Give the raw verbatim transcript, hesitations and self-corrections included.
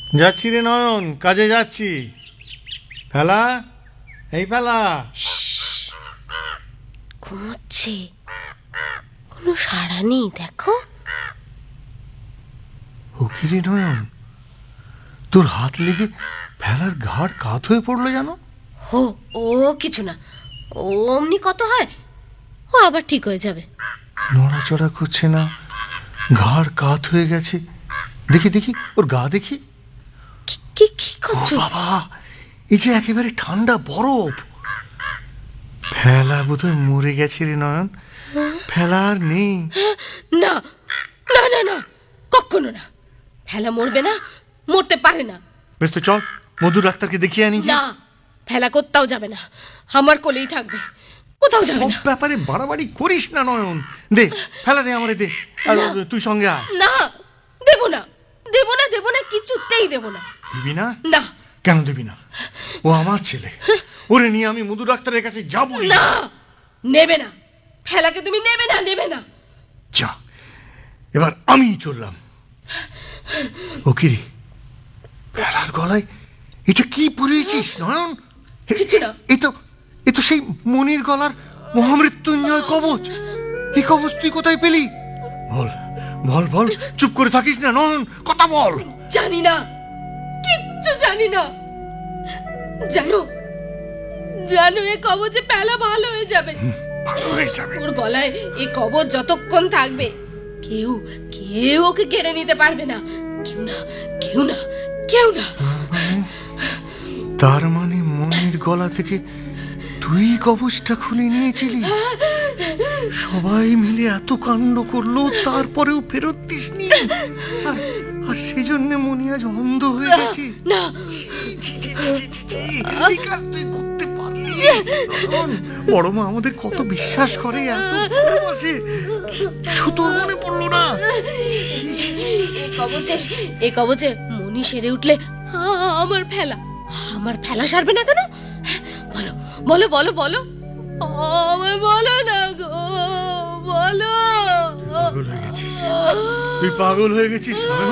যাচ্ছি রে নয়ন, কাজে যাচ্ছি। ফেলা, এই ফেলা। ঘুমোচ্ছে, কোনো সাড়া নেই দেখো। ও কি রে নয়ন, তোর হাত লেগে ফেলার ঘাড় কাত হয়ে পড়লো জানো? হো, ও কিছু না, ও অমনি কত হয়, ও আবার ঠিক হয়ে যাবে। নড়াচড়া করছে না, ঘাড় কাত হয়ে গেছে। দেখি দেখি ওর গা দেখি। কি কি করছো? বাবা, এই যে একেবারে ঠান্ডা বরফ। ফেলা বোধহয় মরে গেছে রে নয়ন, ফেলা আর নেই। না না না না, কখনো না, ফেলা মরবে না, মরতে পারে না। বেশ তো চল, মধু ডাক্তারকে দেখিয়ে আনি। না, ফেলা কোথাও যাবে না, আমার কোলেই থাকবে, কোথাও যাবে না। ব্যাপারে বাড়াবাড়ি করিস না নয়ন, দে ফেলা নে আমারে, দে। তুই সঙ্গে আয়। না, দেব না, দেব না, দেব না, কিছুতেই দেব না। দিবি না? না। কেন দিবি না? ও আমার ছেলে, ওরে নিয়ে আমি মধু ডাক্তারের কাছে যাবো না। নেবে না, ফেলাকে তুমি নেবে না, নেবে না। যা, এবার আমি চললাম। ও কি রে, ফেলার গলায় এটা কি পরিয়েছিস নয়ন? কিছু না। এ তো এ তো সেই মনির গলার মহামৃত্যুঞ্জয় কবচ। এই কবচ তুই কোথায় পেলি? বল বল বল, চুপ করে থাকিস না নয়ন, কথা বল। জানি না, কিচ্ছু জানি না। জানো, জানো এ কবচে ফেলা ভালো হয়ে যাবে, ভালো হয়ে যাবে। ওর গলায় এই কবচ যতক্ষণ থাকবে কেউ কেউ ওকে কেড়ে নিতে পারবে না, কেউ না, কেউ না, কেউ না। তার মানে মনির গলা থেকে তুই কবচটা খুলে নিয়েছিলি? সবাই মিলে এত কাণ্ড করলো, তারপরেও ফেরত দিসনি? আর আর সেজন্য মনি আজ অন্ধ হয়ে গেছে? না, এই কাজ তুই করতে পারলি? বড় মা আমাদের কত বিশ্বাস করে, এত ভালোবাসে, কিচ্ছু তোর মনে পড়লো না? কবচে, এই কবচে মনি সেরে উঠলে আমার ফেলা, আমার ফেলা সারবে না কেন? বলো বলো বলো বলো, আমায় বলো না গো, বলো। পাগল হয়ে গেছিস, তুই পাগল হয়ে গেছিস।